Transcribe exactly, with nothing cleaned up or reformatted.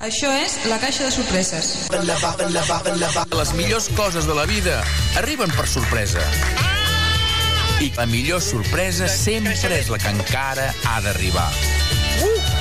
Això és La Caixa de Sorpreses. Les millors coses de la vida arriben per sorpresa. I la millor sorpresa sempre és la que encara ha d'arribar.